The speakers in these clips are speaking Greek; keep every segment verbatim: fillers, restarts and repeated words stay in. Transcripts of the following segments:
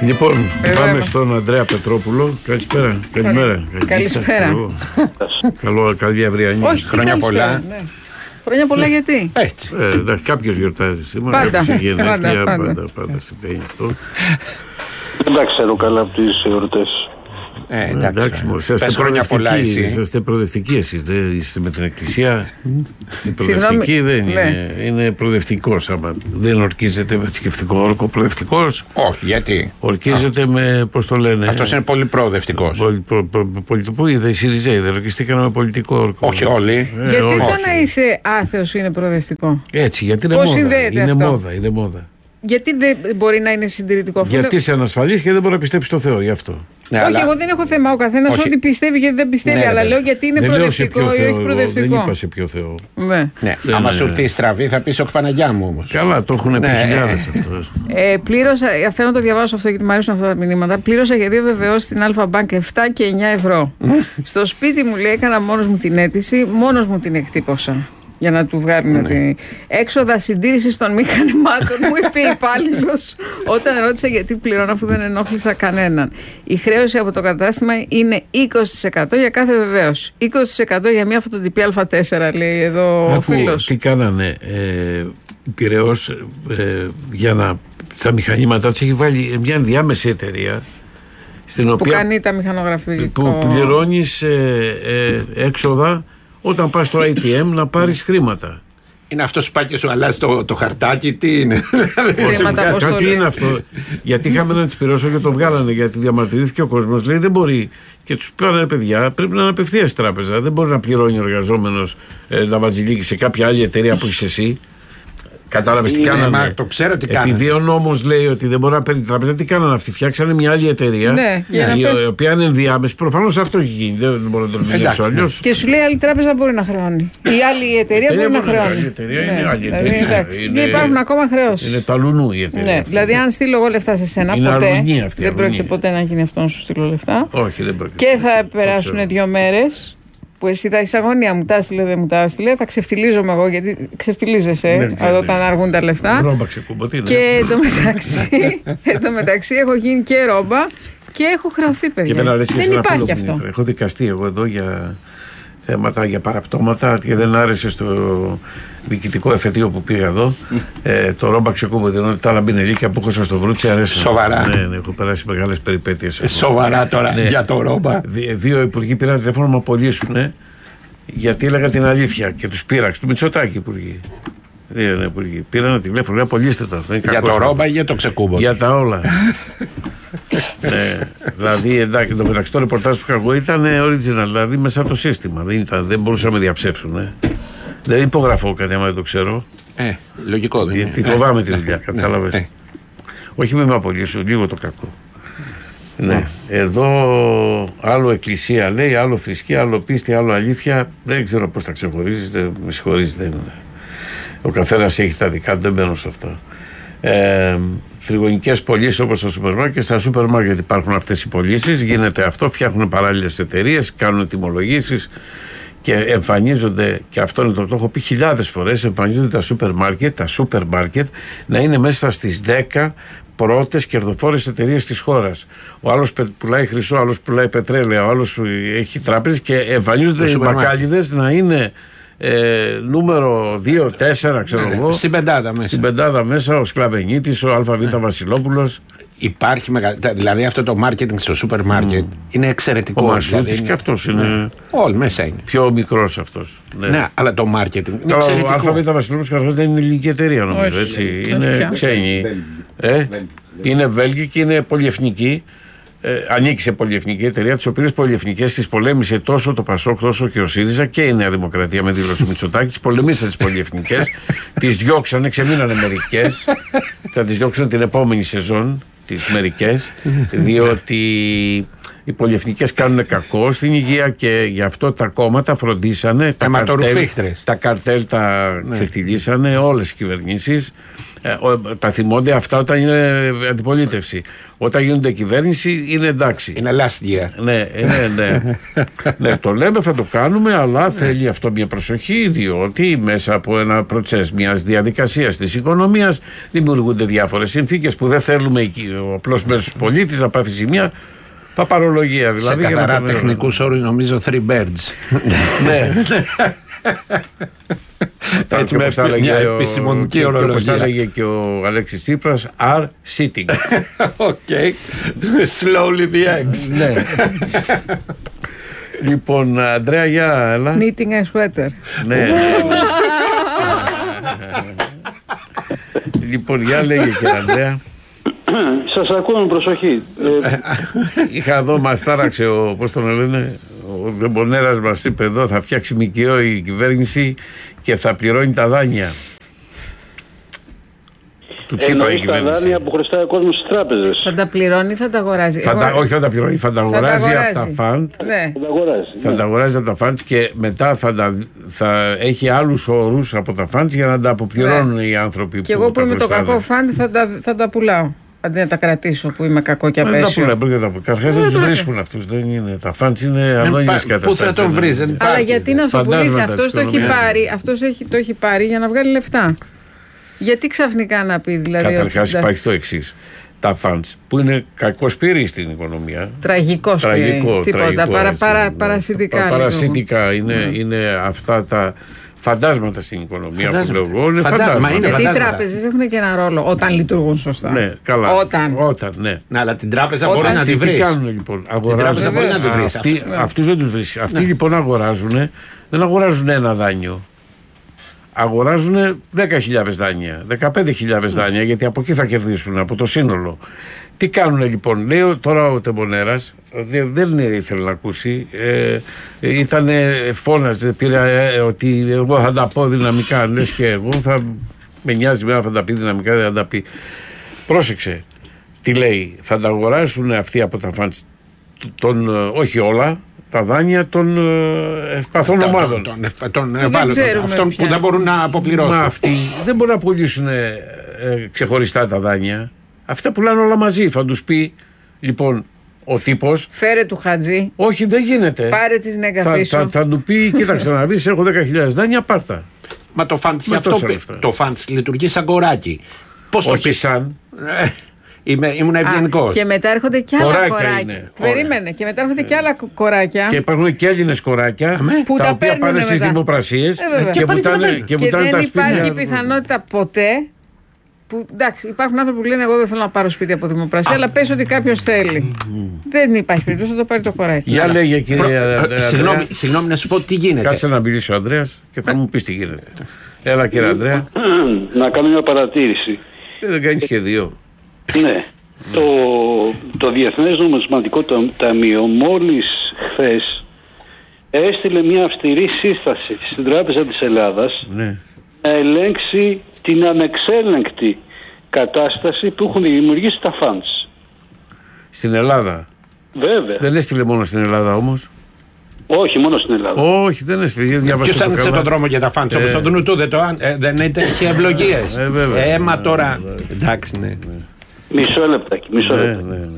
Λοιπόν, Βέβαια πάμε είμαστε. στον Ανδρέα Πετρόπουλο. Καλησπέρα. Καλημέρα. Καλησπέρα. Καλό, καλή αυριανή. Όχι, Χρόνια καλησπέρα, πολλά. ναι. Χρόνια πολλά γιατί. Έτσι. Ε, εντάξει, κάποιος γιορτάζει σήμερα. Πάντα. Κάποιος έχει γενέθλια, Πάντα, πάντα. πάντα, πάντα συμβαίνει αυτό. Δεν τα ξέρω καλά από τις εορτές. Ε, Εντάξει, εντάξει. μωρέ, είσαστε Πες χρόνια πολλά προοδευτικοί, εσύ. είσαστε προοδευτικοί εσείς. Δεν είστε με την εκκλησία. Η Συγγνώμη, προοδευτική δεν ναι. είναι. Είναι προοδευτικός. Άμα δεν ορκίζεται με θρησκευτικό όρκο, προοδευτικός. Όχι, γιατί. Ορκίζεται με, πώς το λένε. Αυτός είναι πολύ προοδευτικός. Πολι, προ, προ, πολιτικό, είδα οι Σιριζέοι, δεν ορκιστήκαν με πολιτικό όρκο. Όχι όλοι. Ε, Γιατί όχι. το να είσαι άθεος είναι προοδευτικό. Έτσι, γιατί είναι Πώς μόδα. συνδέεται Είναι αυτό? μόδα, είναι μόδα. Γιατί δεν μπορεί να είναι συντηρητικό αυτό. Γιατί είσαι ανασφαλής και δεν μπορεί να πιστέψει στο Θεό, γι' αυτό. Ναι, Όχι, αλλά- εγώ δεν έχω θέμα. Ο καθένα Όχι. ό,τι πιστεύει και δεν πιστεύει. Ναι, αλλά ναι. λέω γιατί είναι δεν λέω σε προοδευτικό ποιο ή Θεό, όχι εγώ δεν προοδευτικό. είπα σε ποιο Θεό. Ναι. Ναι, Δεν άμα είναι. σου έρθει η στραβή θα πεις όχι Παναγιά μου όμως. Καλά, το έχουν πει Ναι. χιλιάδες αυτό. Ε, πλήρωσα, θέλω να το διαβάσω αυτό γιατί μου αρέσουν αυτά τα μηνύματα. Πλήρωσα για δύο βεβαιώσεις στην Αλφα Bank επτά και εννιά ευρώ. Στο σπίτι μου λέει έκανα μόνος μου την αίτηση, μόνος μου την εκτύπωσα. Για να του βγάλουν τη... έξοδα συντήρησης των μηχανημάτων, μου είπε η υπάλληλος όταν ρώτησα γιατί πληρώνω αφού δεν ενόχλησα κανέναν. Η χρέωση από το κατάστημα είναι είκοσι τοις εκατό για κάθε βεβαίωση. είκοσι τοις εκατό για μια φωτοτυπία Α τέσσερα, λέει εδώ ο Άκου, φίλος. τι κάνανε. Ε, Πειραιώς ε, για να. Τα μηχανήματά του έχει βάλει μια ενδιάμεση εταιρεία. Στην Που οποία κάνει τα μηχανογραφικά. που πληρώνεις ε, ε, έξοδα όταν πας στο έι τι εμ να πάρεις χρήματα. Είναι αυτός που πάει και σου αλλάζει το, το χαρτάκι, τι είναι. Χρήματα Κα- αποστολή. Κάτι είναι αυτό. Γιατί είχαμε να τις πληρώσω και το βγάλανε. Γιατί διαμαρτυρήθηκε ο κόσμος. Λέει δεν μπορεί. Και τους πάνε παιδιά, πρέπει να είναι απευθείας τράπεζα. Δεν μπορεί να πληρώνει ο εργαζόμενος ε, να βαζιλίκει σε κάποια άλλη εταιρεία που έχεις εσύ. Κατάλαβες τι Είναι, κάνανε. μα το ξέρω τι κάνανε. Επειδή ο νόμος λέει ότι δεν μπορεί να παίρνει τράπεζα, τι κάνανε αυτοί. Φτιάξανε μια άλλη εταιρεία. Ναι, για να η, παίρνει. η οποία είναι ενδιάμεση. Προφανώς αυτό έχει γίνει. Δεν μπορώ να το μιλήσω Εντάξει, αλλιώς. Και σου λέει άλλη τράπεζα μπορεί να χρεώνει. Η άλλη εταιρεία εταιρεία μπορεί να μπορεί να χρεώνει. κάνει, η εταιρεία είναι Ναι, άλλη δηλαδή, εταιρεία. εντάξει. Είναι- Υπάρχουν ακόμα χρεώσεις. Είναι τα λουνού η εταιρεία. Ναι, αυτή. δηλαδή αν στείλω εγώ λεφτά σε σένα, Είναι ποτέ αρρουνή αυτή, δεν πρόκειται αρρουνή. ποτέ να γίνει αυτό να σου στείλω λεφτά. Όχι, δεν πρόκειται. Και θα Το περάσουν ξέρω. δύο μέρες που εσύ θα έχεις αγωνία, μου τα έστειλε, δεν μου τα έστειλε. Θα ξεφτιλίζομαι εγώ γιατί ξεφτιλίζεσαι Ναι, ναι, ναι. όταν αργούν τα λεφτά. Ρόμπαξε κούμπο, τι είναι. Και εντωμεταξύ, εντωμεταξύ έχω γίνει και ρόμπα και έχω χρεωθεί, Και παιδιά. δεν αρέσει και Δεν σε ένα φίλο υπάρχει μου, αυτό. Έχω δικαστεί εγώ εδώ για θέματα, για παραπτώματα και δεν άρεσε στο διοικητικό εφετείο που πήγα εδώ. ε, το ρόμπαξε κούμπο, ενώ τα άλλα μπινελίκια που έχω στο βρούτσι αρέσει. Σοβαρά. Ναι, ναι, έχω περάσει μεγάλες περιπέτειες. εγώ. Σοβαρά τώρα Ναι. για το ρόμπα. Δι- Δύο υπουργοί πήραν τηλέφωνο να με απολύσουν γιατί έλεγα την αλήθεια και τους πείραξε. Του Μητσοτάκη υπουργοί. Δύο είναι υπουργοί. Πήραν τηλέφωνο, λέει απολύστε το αυτό. Είναι Για κακός το αυτό. ρόμπα ή για το ξεκούμπο. Για τα όλα. Ναι, δηλαδή εντάξει, το μεταξύ το ρεπορτάζ που είχα εγώ ήταν original, δηλαδή μέσα από το σύστημα. Δεν, ήταν, δεν μπορούσαν να με διαψεύσουν. Ε. Δεν υπογραφώ κάτι άμα δεν το ξέρω. Ε, λογικό δεν είναι. Γιατί φοβάμαι τη δουλειά, Ναι, κατάλαβες. ναι. Όχι με με απολύσουν, λίγο το κακό. Ναι. Εδώ άλλο εκκλησία λέει, άλλο θρησκεία, άλλο πίστη, άλλο αλήθεια. Δεν ξέρω πώς τα ξεχωρίζετε, με συγχωρείτε. Ο καθένας έχει τα δικά του, δεν μπαίνω σε αυτά. Ε, Τριγωνικές πωλήσεις όπως στα σούπερ μάρκετ. Στα σούπερ μάρκετ υπάρχουν αυτές οι πωλήσεις, γίνεται αυτό, φτιάχνουν παράλληλες εταιρείες, κάνουν τιμολογήσεις και εμφανίζονται, και αυτό είναι το, το έχω πει χιλιάδες φορές, εμφανίζονται τα σούπερ μάρκετ, τα σούπερ μάρκετ να είναι μέσα στις δέκα πρώτες κερδοφόρες εταιρείες της χώρας. Ο άλλος πουλάει χρυσό, ο άλλος πουλάει πετρέλαιο, ο άλλος έχει τράπεζες και εμφανίζονται οι σούπερ μάρκετ. μπακάλιδες να είναι ε, νούμερο δύο τέσσερα, ξέρω Ναι, εγώ. στην πεντάδα μέσα. Στην πεντάδα μέσα ο Σκλαβενίτης, ο ΑΒ Βασιλόπουλος. Υπάρχει μεγα... Δηλαδή αυτό το marketing στο σούπερ μάρκετ είναι Ο εξαιρετικό. Μασούτης δηλαδή και αυτός είναι Όλοι μέσα είναι. πιο μικρός αυτός. Ναι. Ναι, αλλά το marketing είναι Καλά, εξαιρετικό. ο ΑΒ Βασιλόπουλος καταρχάς δεν είναι ελληνική εταιρεία νομίζω. Όχι, Έτσι. όχι Είναι πια. ξένη. Ε? Είναι Βέλγικη, είναι πολυεθνική. Ε, ανήκει σε πολυεθνική εταιρεία, τις οποίες πολυεθνικές τις πολέμησε τόσο το Πασόκ τόσο και ο ΣΥΡΙΖΑ και η Νέα Δημοκρατία με δήλωση Μητσοτάκη. Τις πολεμήσαν τις πολυεθνικές, τις διώξανε, ξεμείνανε μερικές. Θα τις διώξουν την επόμενη σεζόν, τις μερικές, διότι οι πολυεθνικές κάνουν κακό στην υγεία και γι' αυτό τα κόμματα φροντίσανε. Τα καρτέλ, τα καρτέλ τα ναι. ξεφτυλίσανε όλες οι κυβερνήσεις. Ε, τα θυμώνται αυτά όταν είναι αντιπολίτευση. Όταν γίνονται κυβέρνηση είναι εντάξει. Είναι last year. Ναι, ναι, ναι. ναι, το λέμε, θα το κάνουμε, αλλά θέλει αυτό μια προσοχή, διότι μέσα από ένα προτσές μιας διαδικασίας της οικονομίας δημιουργούνται διάφορες συνθήκες που δεν θέλουμε ο απλός μέσος πολίτης να πάθει ζημιά. Παπαρολογία δηλαδή. Σε καθαρά τεχνικούς όρους νομίζω three birds. ναι. Έτσι με μια επιστημονική ορολογία. Όπως τα έλεγε και ο Αλέξης Τσίπρας, are sitting. Οκ. Slowly the eggs. Ναι. Λοιπόν, Αντρέα, για έλα. Knitting a sweater. Ναι. Λοιπόν, για λέγε και Αντρέα. Σας ακούω με προσοχή. Είχα εδώ, μας τάραξε ο, πώς τον λένε, ο Δεμπονέρας μας είπε εδώ, θα φτιάξει ΜΚΟ η κυβέρνηση και θα πληρώνει τα δάνεια. Του Τσίπρα η κυβέρνηση. Τα δάνεια που χρωστάει ο κόσμος στις τράπεζες. Θα τα πληρώνει, θα τα αγοράζει. Θα τα, όχι, θα τα πληρώνει, θα τα αγοράζει, αγοράζει. από τα φαντ. Ναι. Θα τα αγοράζει. Θα ναι. τα αγοράζει από τα φαντ και μετά θα, τα, θα έχει άλλους όρους από τα φαντ για να τα αποπληρώνουν ναι. οι άνθρωποι. Και που εγώ που είμαι το κακό φαντ θα τα, θα τα πουλάω. Αντί να τα κρατήσω που είμαι κακό και απέσιο. Δεν τα πουλάω. Καταρχάς δεν τους βρίσκουν αυτούς. Δεν είναι. Τα φαντς είναι ανώνυμες καταστάσεις. Πού θα τον βρεις. Αλλά γιατί να σου πουλήσει, αυτός το έχει πάρει, αυτός το έχει πάρει για να βγάλει λεφτά. Γιατί ξαφνικά να πει δηλαδή. Καταρχάς υπάρχει το εξής. Τα φαντς που είναι κακοσπήροι στην οικονομία. Τραγικό σπήρι. Τίποτα. Παρα, παρα, παρασιτικά. Παρασιτικά είναι, mm. είναι αυτά τα φαντάσματα στην οικονομία φαντάσματα. που λέω εγώ. Είναι Φαντά... φαντάσματα. Γιατί φαντάσματα. οι τράπεζες έχουν και ένα ρόλο όταν λειτουργούν σωστά. Ναι, καλά. Όταν. Όταν ναι. Να, αλλά την τράπεζα Όταν... μπορεί να τη βρει. Τι κάνουν λοιπόν. Αγοράζουν. Μπορεί να τη βρεις. Αυτοί, ναι. Αυτούς δεν τους βρίσκει. Αυτοί ναι. λοιπόν αγοράζουν. Δεν αγοράζουν ένα δάνειο. Αγοράζουν δέκα χιλιάδες δάνεια, δεκαπέντε χιλιάδες δάνεια, γιατί από εκεί θα κερδίσουν, από το σύνολο. Τι κάνουν λοιπόν, λέει τώρα ο Τεμπονέρας, δεν ήθελε να ακούσει, ε, ήταν φώναζε, πήρε ε, ότι εγώ θα τα πω δυναμικά, λες και εγώ θα με νοιάζει μέρα θα τα πει δυναμικά, δεν θα τα πει. Πρόσεξε, τι λέει, θα τα αγοράσουν αυτοί από τα φαντς, τον, όχι όλα, τα δάνεια των ευπαθών τον, ομάδων. Των, των, των ευάλωτων, αυτών που δεν μπορούν να αποπληρώσουν. Μα αυτοί δεν μπορούν να πουλήσουν ε, ε, ξεχωριστά τα δάνεια. Αυτά πουλάνε όλα μαζί. Θα τους πει λοιπόν ο τύπος. Φέρε του Χατζή. Όχι, δεν γίνεται. Πάρε τις νέγκα θα, πίσω. Θα, θα του πει, κοίταξε να δεις, έχω δέκα χιλιάδες δάνεια, πάρτα. Μα το φαντς γι' αυτό το φαντς λειτουργεί σαν κοράκι. Πώς όχι το πει σαν. Είμαι, ήμουν ευγενικός. Και μετά έρχονται και άλλα κοράκια. κοράκια. Είναι. Περίμενε. Και μετά έρχονται και άλλα κοράκια. Και υπάρχουν και Έλληνες κοράκια που τα, τα οποία πάνε στις δημοπρασίες ε, και, και, βουτάνε, και, και βουτάνε δεν τα υπάρχει σπίτια. πιθανότητα ποτέ. Που, εντάξει, υπάρχουν άνθρωποι που λένε: εγώ δεν θέλω να πάρω σπίτι από δημοπρασία, Α, αλλά πες ότι κάποιος θέλει. Mm. Δεν υπάρχει περίπτωση να το πάρει το κοράκι. Για λέγε, κύριε Αντρέα. Συγγνώμη να σου πω τι γίνεται. Κάτσε να μιλήσει ο Ανδρέας και θα μου πεις τι γίνεται. Έλα, κύριε Ανδρέα. Να κάνω μια παρατήρηση. Δεν κάνεις και δύο. Ναι. Το, το Διεθνές Νομισματικό Ταμείο μόλις χθες έστειλε μια αυστηρή σύσταση στην Τράπεζα της Ελλάδας ναι. να ελέγξει την ανεξέλεγκτη κατάσταση που έχουν δημιουργήσει τα φαντς. Στην Ελλάδα. Βέβαια. Δεν έστειλε μόνο στην Ελλάδα όμως. Όχι, μόνο στην Ελλάδα. Όχι, δεν έστειλε. Ποιος άνοιξε τον δρόμο για τα φαντς, ε, όπως τον Νουτού, δεν, ε, δεν είχε ευλογίες. Ε, βέβαια. Ε, μα τώρα. Ε, βέβαια. Εντάξει, ναι. Μισό λεπτάκι, μισό ναι, λεπτάκι. ναι, ναι.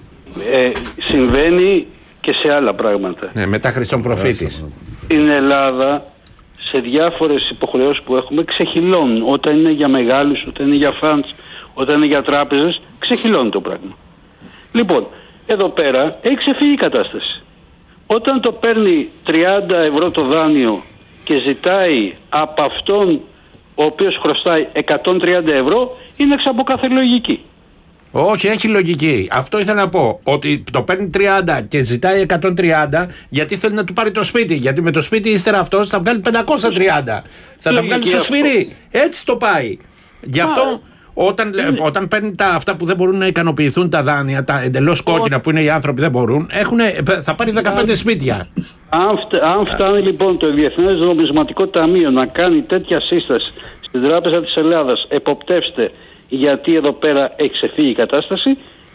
Ε, συμβαίνει και σε άλλα πράγματα. Ναι, μετά Χριστόν Προφήτης. Στην Ελλάδα, σε διάφορες υποχρεώσεις που έχουμε, ξεχυλώνουν. Όταν είναι για μεγάλους, όταν είναι για φαντς, όταν είναι για τράπεζες, ξεχυλώνει το πράγμα. Λοιπόν, εδώ πέρα έχει ξεφύγει η κατάσταση. Όταν το παίρνει τριάντα ευρώ το δάνειο και ζητάει από αυτόν ο οποίος χρωστάει εκατόν τριάντα ευρώ, είναι εξ από κάθε λογική. Όχι, έχει λογική. Αυτό ήθελα να πω. Ότι το παίρνει τριάντα και ζητάει εκατόν τριάντα γιατί θέλει να του πάρει το σπίτι. Γιατί με το σπίτι ύστερα αυτός θα βγάλει πεντακόσια τριάντα. Θα τα βγάλει στο σφυρί. Έτσι το πάει. Γι' αυτό όταν, όταν παίρνει τα, αυτά που δεν μπορούν να ικανοποιηθούν τα δάνεια, τα εντελώς κόκκινα που είναι οι άνθρωποι δεν μπορούν, έχουνε, θα πάρει δεκαπέντε σπίτια. Αν, φτα, αν φτάνει λοιπόν το Διεθνές Νομισματικό Ταμείο να κάνει τέτοια σύσταση στην Τράπεζα της Ελλάδας, εποπτεύστε γιατί εδώ πέρα έχει ξεφύγει η κατάσταση,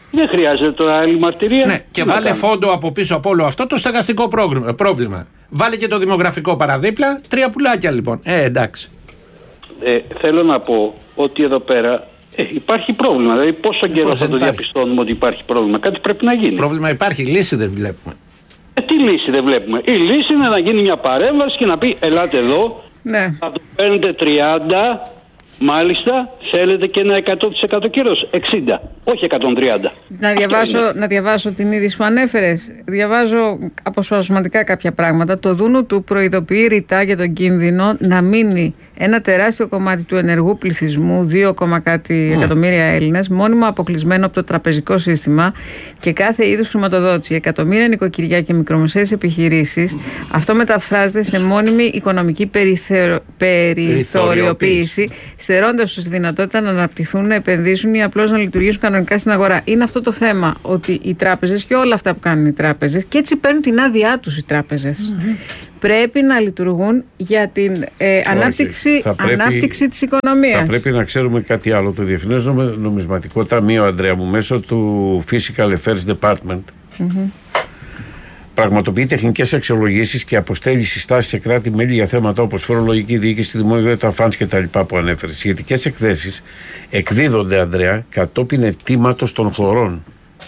Δεν χρειάζεται τώρα άλλη μαρτυρία. Ναι, και τι βάλε φόντο από πίσω από όλο αυτό το στεγαστικό πρόβλημα. Βάλε και το δημογραφικό παραδίπλα. Τρία πουλάκια λοιπόν. Ε, εντάξει. Ε, θέλω να πω ότι εδώ πέρα ε, υπάρχει πρόβλημα. Δηλαδή, πόσο καιρό θα το υπάρχει. διαπιστώνουμε ότι υπάρχει πρόβλημα? Κάτι πρέπει να γίνει. Πρόβλημα υπάρχει, λύση δεν βλέπουμε. Ε, τι λύση δεν βλέπουμε? Η λύση είναι να γίνει μια παρέμβαση και να πει: ελάτε εδώ, ναι. θα το παίρνετε τριάντα. Μάλιστα, θέλετε και ένα εκατό τοις εκατό κύρος, εξήντα, όχι εκατόν τριάντα. Να διαβάσω, να διαβάσω την είδηση που ανέφερες. Διαβάζω αποσπασματικά κάποια πράγματα. Το Δούνου του προειδοποιεί ρητά για τον κίνδυνο να μείνει ένα τεράστιο κομμάτι του ενεργού πληθυσμού, δύο κάτι mm. εκατομμύρια Έλληνες, μόνιμα αποκλεισμένο από το τραπεζικό σύστημα και κάθε είδους χρηματοδότηση. Εκατομμύρια νοικοκυριά και μικρομεσαίες επιχειρήσεις. Mm. Αυτό μεταφράζεται σε μόνιμη οικονομική περιθερο... περιθωριοποίηση, στερώντας τους τη δυνατότητα να αναπτυχθούν, να επενδύσουν ή απλώς να λειτουργήσουν κανονικά στην αγορά. Είναι αυτό το θέμα, ότι οι τράπεζες και όλα αυτά που κάνουν οι τράπεζες, και έτσι παίρνουν την άδειά τους οι τράπεζες, mm-hmm. πρέπει να λειτουργούν για την ε, ανάπτυξη, πρέπει, ανάπτυξη της οικονομίας. Θα πρέπει να ξέρουμε κάτι άλλο. Το Διεθνές Νομισματικό Ταμείο, Αντρέα μου, μέσω του Fiscal Affairs Department, mm-hmm. πραγματοποιεί τεχνικές αξιολογήσεις και αποστέλει συστάσεις σε κράτη-μέλη για θέματα όπως φορολογική διοίκηση, δημόσια funds κτλ. Που ανέφερε. Σχετικές εκθέσεις εκδίδονται, Αντρέα, κατόπιν αιτήματος των χωρών.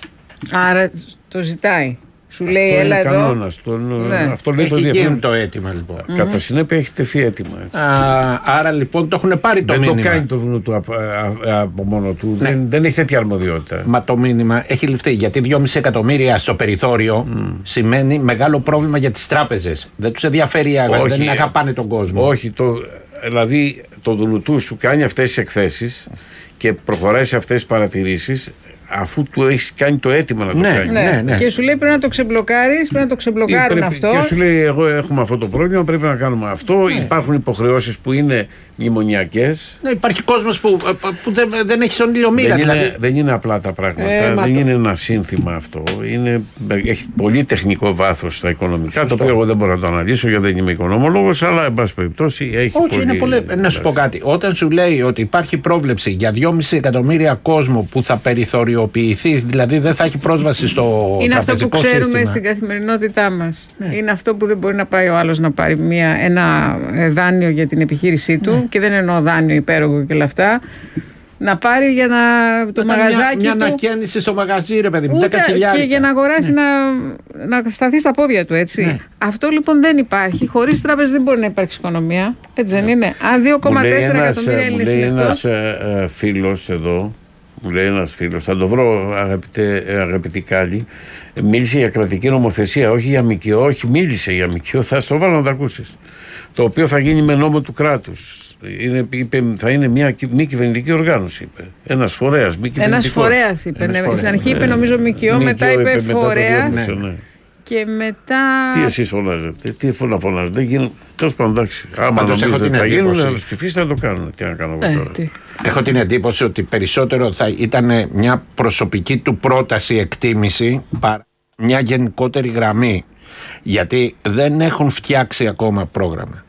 Άρα το ζητάει. Σου λέει, αυτό έλα είναι εδώ. Κανόνας, τον, ναι. Αυτό λέει έχει το Διεθνές. το αίτημα λοιπόν. Κατά mm-hmm. συνέπεια έχει τεθεί αίτημα. Έτσι. Α, άρα λοιπόν το έχουν πάρει το δεν μήνυμα. Δεν το κάνει το Δούνου του από, από μόνο του. Ναι. Δεν, δεν έχει τέτοια αρμοδιότητα. Μα το μήνυμα έχει ληφθεί. Γιατί δυόμισι εκατομμύρια στο περιθώριο mm. σημαίνει μεγάλο πρόβλημα για τις τράπεζες. Δεν τους ενδιαφέρει, όχι, δεν αγαπάνε τον κόσμο. Όχι. Το, δηλαδή το Δούνου του σου κάνει αυτές τις εκθέσεις και προχωράει σε αυτές τις παρατηρήσεις, αφού του έχει κάνει το αίτημα να το ναι, κάνει. Ναι, ναι, ναι. Και σου λέει πρέπει να το ξεμπλοκάρεις, πρέπει να το ξεμπλοκάρουν πρέπει, αυτό. Και σου λέει, εγώ έχουμε αυτό το πρόβλημα, πρέπει να κάνουμε αυτό. Ναι. Υπάρχουν υποχρεώσεις που είναι μνημονιακές. Ναι, υπάρχει κόσμος που, που δεν, δεν έχει στον ήλιο μοίρα. Δεν, δηλαδή. είναι, δεν είναι απλά τα πράγματα. Ε, δεν είναι ένα σύνθημα αυτό. Είναι, έχει πολύ τεχνικό βάθος στα οικονομικά. Σωστό. Το οποίο εγώ δεν μπορώ να το αναλύσω γιατί δεν είμαι οικονομολόγος, αλλά εν πάση περιπτώσει έχει. Όχι, πολύ, είναι πολύ. Να σου πω κάτι. Όταν σου λέει ότι υπάρχει πρόβλεψη για δυόμισι εκατομμύρια κόσμο που θα περιθωριοποιηθεί, δηλαδή δεν θα έχει πρόσβαση στο είναι τραπεζικό αυτό που ξέρουμε σύστημα. Στην καθημερινότητά μας. Ναι. Είναι αυτό που δεν μπορεί να πάει ο άλλος να πάρει μια, ένα δάνειο για την επιχείρησή του, ναι. και δεν εννοώ δάνειο υπέρογο και όλα αυτά. Να πάρει για να, το Μετά μαγαζάκι μια, μια του. Μια ανακαίνιση στο μαγαζί, ρε παιδί μου, δέκα χιλιάδες. Και για να αγοράσει, ναι. να, να σταθεί στα πόδια του, έτσι. Ναι. Αυτό λοιπόν δεν υπάρχει. Χωρίς τράπεζα δεν μπορεί να υπάρξει οικονομία. Έτσι δεν ναι. είναι. Αν δύο κόμμα τέσσερα εκατομμύρια Έλληνες είναι εκτός. Μου λέει ένας ε, φίλος εδώ, μου λέει ένας φίλος, θα το βρω αγαπητέ, αγαπητή Κάλλη, μίλησε για κρατική νομοθεσία, όχι για ΜΚΟ, όχι μίλησε για ΜΚΟ, θα στο βάλω να το ακούσεις. Το οποίο θα γίνει με νόμο του κράτους. Είναι, είπε, θα είναι μια μη κυβερνητική οργάνωση, είπε. Ένας φορέας, μη κυβερνητικός. Ένας φορέας είπε. Ένας φορέας. Στην αρχή είπε νομίζω ΜΚΟ, ναι. μετά είπε, είπε φορέας. Ναι. Ναι. Και μετά. Τι εσείς φωνάζετε, τι να φωνάζετε. Γίνουν... Τέλος πάντων, εντάξει. Άμα νομίζετε ότι θα γίνουν, να τους ψηφίσετε, θα το κάνουν. Τι να κάνω εγώ τώρα. Τι. Έχω την εντύπωση ότι περισσότερο θα ήταν μια προσωπική του πρόταση, εκτίμηση, παρά μια γενικότερη γραμμή. Γιατί δεν έχουν φτιάξει ακόμα πρόγραμμα.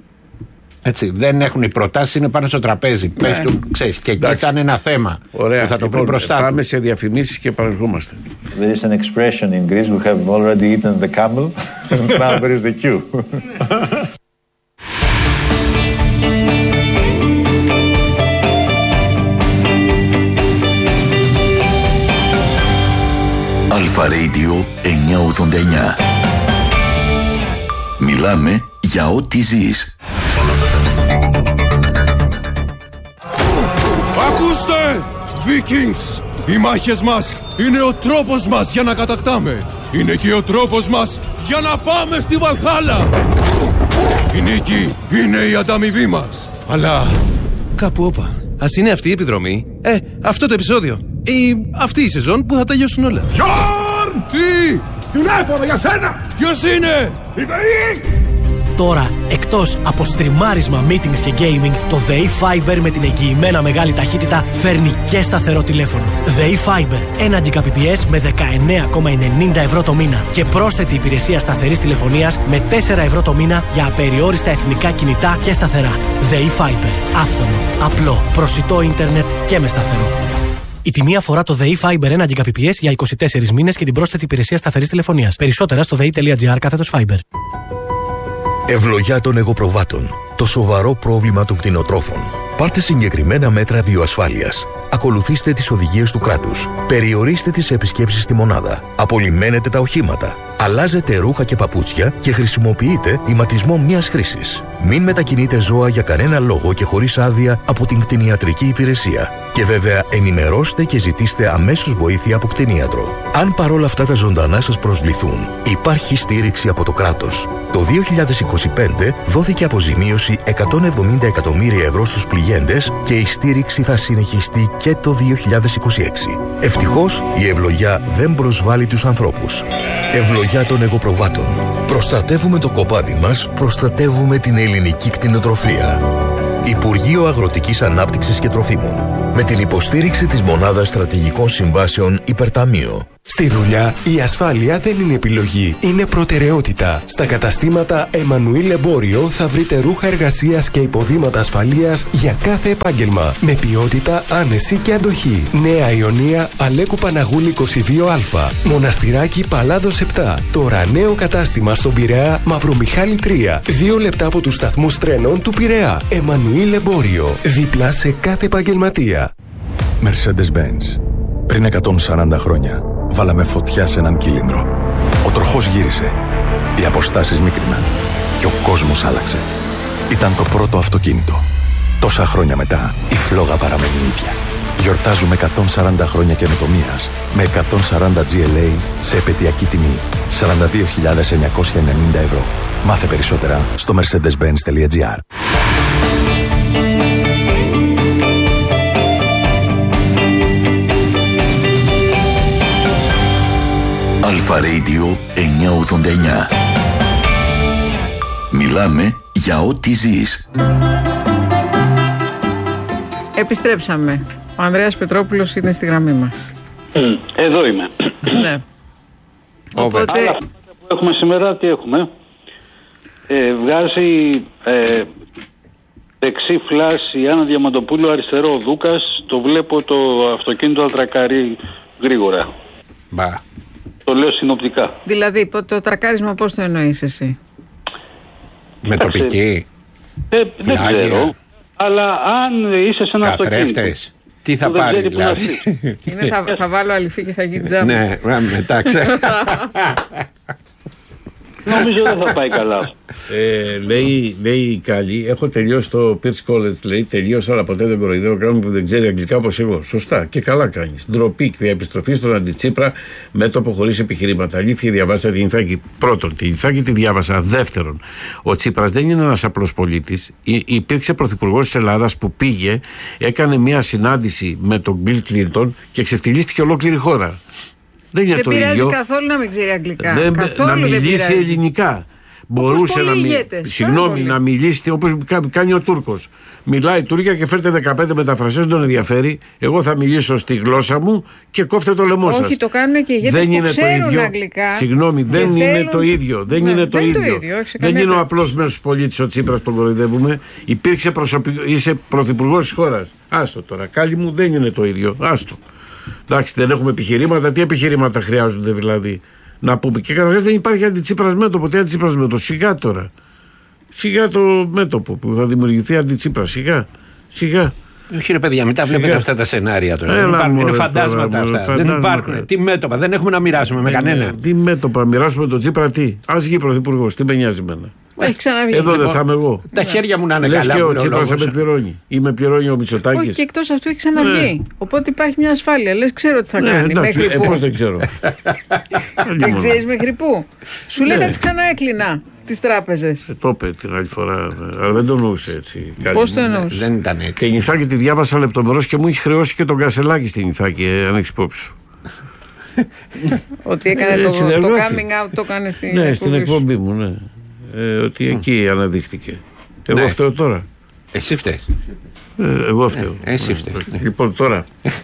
Έτσι, δεν έχουν, οι προτάσεις είναι πάνω στο τραπέζι. Ναι. Πέφτουν, ξέρεις, και εκεί εντάξει. θα είναι ένα θέμα. Ωραία. Που θα το λοιπόν, πει μπροστά. Πάμε σε διαφημίσεις και παρερχόμαστε. There is an expression in Greece, we have already eaten the camel, and now there is the queue. Αλφα Radio εννιακόσια ογδόντα εννιά. Μιλάμε για ό,τι ζεις. Ακούστε! Vikings! Οι μάχες μας είναι ο τρόπος μας για να κατακτάμε. Είναι και ο τρόπος μας για να πάμε στη Βαλχάλα. Η νίκη είναι η ανταμοιβή μας. Αλλά κάπου όπα. Ας είναι αυτή η επιδρομή. Ε, αυτό το επεισόδιο. Ή αυτή η σεζόν που θα τελειώσουν όλα. Γιόρν! Τι! Τηλέφωνο για σένα! Ποιος είναι? Η ΔΕΗ! Τώρα, εκτός από στριμάρισμα, meetings και gaming, το ΔΕΗ Fiber με την εγγυημένα μεγάλη ταχύτητα φέρνει και σταθερό τηλέφωνο. ΔΕΗ Fiber, ένα Gbps με δεκαεννέα κόμμα ενενήντα ευρώ το μήνα και πρόσθετη υπηρεσία σταθερής τηλεφωνίας με τέσσερα ευρώ το μήνα για απεριόριστα εθνικά κινητά και σταθερά. ΔΕΗ Fiber, άφθονο, απλό, προσιτό ίντερνετ και με σταθερό. Η τιμή αφορά το ΔΕΗ Fiber ένα Gbps για είκοσι τέσσερις μήνες και την πρόσθετη υπηρεσία σταθερής τηλεφωνίας. Περισσότερα στο δei.gr κάθετος Fiber. Ευλογιά των εγωπροβάτων. Το σοβαρό πρόβλημα των κτηνοτρόφων. Πάρτε συγκεκριμένα μέτρα βιοασφάλειας. Ακολουθήστε τις οδηγίες του κράτους. Περιορίστε τις επισκέψεις στη μονάδα. Απολυμμένετε τα οχήματα. Αλλάζετε ρούχα και παπούτσια και χρησιμοποιείτε ηματισμό μιας χρήσης. Μην μετακινείτε ζώα για κανένα λόγο και χωρίς άδεια από την κτηνιατρική υπηρεσία. Και βέβαια ενημερώστε και ζητήστε αμέσως βοήθεια από κτηνίατρο. Αν παρόλα αυτά τα ζωντανά σας προσβληθούν, υπάρχει στήριξη από το κράτος. Το δύο χιλιάδες είκοσι πέντε δόθηκε αποζημίωση εκατόν εβδομήντα εκατομμύρια ευρώ στους πληγέντες και η στήριξη θα συνεχιστεί και το δύο χιλιάδες είκοσι έξι. Ευτυχώς η ευλογιά δεν προσβάλλει τους ανθρώπους. Ευλογιά των εγωπροβάτων. Προστατεύουμε το κοπάδι μας, προστατεύουμε την ελληνική κτηνοτροφία. Υπουργείο Αγροτικής Ανάπτυξης και Τροφίμων. Με την υποστήριξη της Μονάδας Στρατηγικών Συμβάσεων Υπερταμείο. Στη δουλειά η ασφάλεια δεν είναι επιλογή, είναι προτεραιότητα. Στα καταστήματα Εμμανουήλ Εμπόριο θα βρείτε ρούχα εργασίας και υποδήματα ασφαλείας για κάθε επάγγελμα. Με ποιότητα, άνεση και αντοχή. Νέα Ιωνία, Αλέκου Παναγούλη είκοσι δύο Α. Μοναστηράκι Παλάδος επτά. Τώρα νέο κατάστημα στον Πειραιά, Μαυρομιχάλη τρία. Δύο λεπτά από τους σταθμούς τρένων του Πειραιά. Εμμανουήλ Εμπόριο. Δίπλα σε κάθε επαγγελματία. Mercedes-Benz. Πριν εκατόν σαράντα χρόνια, βάλαμε φωτιά σε έναν κύλινδρο. Ο τροχός γύρισε. Οι αποστάσεις μίκριναν. Και ο κόσμος άλλαξε. Ήταν το πρώτο αυτοκίνητο. Τόσα χρόνια μετά, η φλόγα παραμένει ίδια. Γιορτάζουμε εκατόν σαράντα χρόνια καινοτομίας με εκατόν σαράντα τζι ελ έι σε επαιτειακή τιμή σαράντα δύο χιλιάδες εννιακόσια ενενήντα ευρώ. Μάθε περισσότερα στο mercedes benz τελεία gr. Αλφα Radio εννιακόσια ογδόντα εννιά. Μιλάμε για ό,τι ζεις. Επιστρέψαμε. Ο Ανδρέας Πετρόπουλος είναι στη γραμμή μας. Εδώ είμαι. Ναι. Οπότε... Άλλα αυτά που έχουμε σήμερα, τι έχουμε. Ε, βγάζει ε, δεξί φλάς η Άννα Διαμαντοπούλου, αριστερό ο Δούκας. Το βλέπω το αυτοκίνητο να τρακάρει γρήγορα. Μπα. Το λέω συνοπτικά. Δηλαδή, το τρακάρισμα πώς το εννοείς εσύ? Με τοπική. Ε, δεν ξέρω. Αλλά αν είσαι σε ένα αυτοκίνητο. Τι θα πάρει δηλαδή? Είναι, θα, θα βάλω αληφή και θα γίνει τζάμπα. Ναι, μετά ξέρω. Νομίζω δεν θα πάει καλά. Ε, λέει, λέει η Κάλλη, έχω τελειώσει το Pierce College, λέει, τελείωσα, αλλά ποτέ δεν κοροϊδεύω κάποιον που δεν ξέρει αγγλικά όπως εγώ. Σωστά και καλά κάνεις. Ντροπή και επιστροφή στον Αντιτσίπρα, μέτωπο χωρίς επιχειρήματα. Αλήθεια, διαβάσα την Ινθάκη. Πρώτον, την Ινθάκη τη διάβασα. Δεύτερον, ο Τσίπρας δεν είναι ένας απλός πολίτης. Υ- υπήρξε πρωθυπουργός της Ελλάδας που πήγε, έκανε μια συνάντηση με τον Μπιλ Κλίντον και ξεφτυλίστηκε ολόκληρη χώρα. Δεν είναι δεν το πειράζει ίδιο. καθόλου να μην ξέρει αγγλικά. Δεν, καθόλου να μιλήσει δεν ελληνικά. Μπορούσε να, μι... Συγγνώμη, να μιλήσει όπως κάνει ο Τούρκος. Μιλάει Τούρκια και φέρτε δεκαπέντε μεταφραστές, δεν τον ενδιαφέρει. Εγώ θα μιλήσω στη γλώσσα μου και κόφτε το λαιμό σας. Όχι, το κάνουν και οι ηγέτες που ξέρουν αγγλικά. Συγγνώμη, δεν είναι θέλουν... το ίδιο. Δεν ναι, είναι το δεν ίδιο. Το ίδιο όχι, δεν είναι ο απλός μέσος πολίτης ο Τσίπρας, τον κοροϊδεύουμε. Υπήρξε προσωπικό, είσαι πρωθυπουργός της χώρας. Άστο τώρα, Κάλλη μου, δεν είναι το ίδιο. Άστο. Εντάξει, δεν έχουμε επιχειρήματα. Τι επιχειρήματα χρειάζονται δηλαδή? Να πούμε. Και καταρχάς δεν υπάρχει αντιτσίπρας μέτωπο. Τι αντιτσίπρας μέτωπο? Σιγά τώρα. Σιγά το μέτωπο που θα δημιουργηθεί αντιτσίπρας. Σιγά. Σιγά. Όχι ρε παιδιά, μετά βλέπετε αυτά τα σενάρια τώρα. Έλα, υπάρχουν, είναι φαντάσματα τώρα, αυτά. Φαντάσματα. Δεν υπάρχουν. Τι μέτωπα. Δεν έχουμε να μοιράσουμε με κανένα. Τι μέτωπα. Μοιράσουμε τον Τσίπρα τι? Ας βγει πρωθυπουργός. Τι με νοιάζει εμένα? Έχει ξαναβγεί. Εδώ δεν θα είμαι εγώ. Τα χέρια μου να είναι λες καλά. Και ο Τσίπρας με πληρώνει. Ή με πληρώνει ο Μητσοτάκης. Όχι, και εκτός αυτού έχει ξαναβγεί. Ναι. Οπότε υπάρχει μια ασφάλεια. Λες, ξέρω τι θα ναι, κάνει. Εντάξει, μέχρι ε, πού. Πώς δεν ξέρω. Δεν ξέρεις μέχρι πού. Σου λέει θα τις ξαναέκλεινα τις τράπεζες. Ε, το είπε την άλλη φορά. Αλλά δεν το εννοούσε έτσι. Πώς το εννοούσε? Δεν ήταν έτσι. Και η Νιθάκη τη διάβασα λεπτομερώς και μου έχει χρεώσει και τον Κασελάκη στην Νιθάκη, αν έχεις υπόψη σου. Ότι έκανε το, το coming out, το έκανε στην ναι, εκπομπή στην εκπομπή μου, ναι. Ε, ότι εκεί mm. αναδείχθηκε. Εγώ ναι. φταίω τώρα. Εσύ φταίς. Ε, εγώ φταίω. Ε, εσύ φταίς. Ε, λοιπόν, τώρα.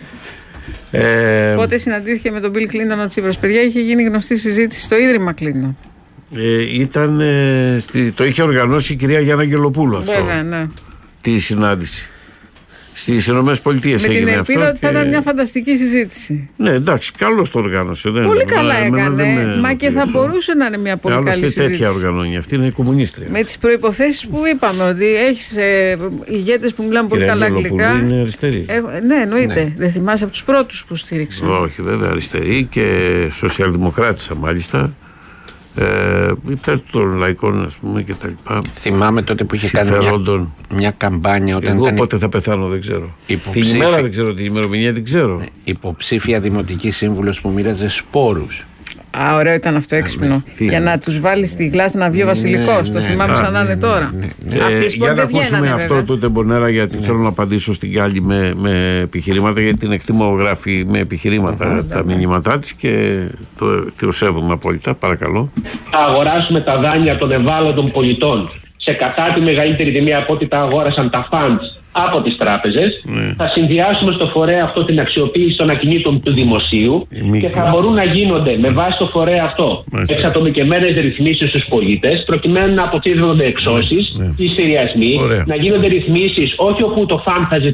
ε, Πότε συναντήθηκε με τον Μπιλ Κλίντον ο Τσίπρας? Παιδιά, είχε γίνει γνωστή συζήτηση στο Ίδρυμα Κλίντον. Ε, ήταν, ε, στη, το είχε οργανώσει η κυρία Γιάννα Αγγελοπούλου αυτό. Βέβαια, ναι. Τη συνάντηση. Στις Ηνωμένες Πολιτείες με έγινε την αυτό. ελπίδα ότι και... θα ήταν μια φανταστική συζήτηση. Ναι, εντάξει, καλώς το οργάνωσε. Δεν, πολύ δεν, καλά δεν, έκανε. δεν, Μα και θα αυτό. μπορούσε να είναι μια πολύ άλλωστε καλή συζήτηση. Τέτοια οργανώνει. Αυτή είναι η κομμουνίστρια. Με τις προϋποθέσεις που είπαμε, ότι έχεις ε, ηγέτες που μιλάνε πολύ καλά αγγλικά. Είναι αριστερή. Ε, ναι, εννοείται. Ναι. Δεν θυμάσαι από τους πρώτους που στήριξαν. Όχι, βέβαια, αριστερή και σοσιαλδημοκράτησα μάλιστα. Ε, υπέρ των λαϊκών, ας πούμε, και τα λοιπά. Θυμάμαι τότε που είχε κάνει μια, μια καμπάνια όταν εγώ ήταν πότε θα πεθάνω δεν ξέρω. Υποψήφι... Την ημέρα δεν ξέρω, την ημερομηνία δεν ξέρω. Ναι, υποψήφια δημοτική σύμβουλος που μοίραζε σπόρους. Α, ωραίο ήταν αυτό, έξυπνο. Ναι, για να τους βάλει στη γλάστα να βγει ο Βασιλικός. Ναι, το ναι, θυμάμαι ναι, σαν να ναι, είναι τώρα. Ναι, ναι, ναι. Αυτοί οι ε, για να ακούσουμε αυτό βέβαια. τότε, Μπονέρα, γιατί ναι. θέλω να απαντήσω στην Γκάλη με, με επιχειρήματα, γιατί την εκτιμώ, γράφει με επιχειρήματα mm-hmm. τα μηνύματά της και το, το σέβομαι απόλυτα. Παρακαλώ. Θα αγοράσουμε τα δάνεια των ευάλωτων πολιτών σε κατά τη μεγαλύτερη τιμή από ό,τι τα αγόρασαν τα funds από τις τράπεζες. Ναι. Θα συνδυάσουμε στο φορέα αυτό την αξιοποίηση των ακινήτων του δημοσίου Μη και θα μπορούν να γίνονται με βάση το φορέα αυτό εξατομικευμένες ρυθμίσεις στους πολίτες, προκειμένου να αποφύγονται εξώσεις ή στηριασμοί, να γίνονται ρυθμίσεις όχι όπου το φαν θα ζητάει